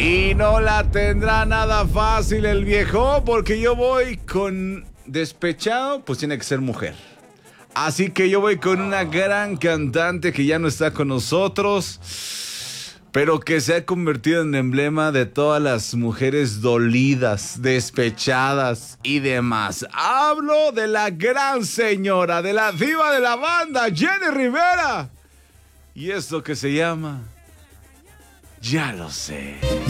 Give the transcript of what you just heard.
Y no la tendrá nada fácil el viejo, porque yo voy con despechado, pues tiene que ser mujer. Así que yo voy con una gran cantante que ya no está con nosotros, pero que se ha convertido en emblema de todas las mujeres dolidas, despechadas y demás. Hablo de la gran señora, de la diva de la banda, Jenny Rivera. Y esto que se llama... Ya lo sé.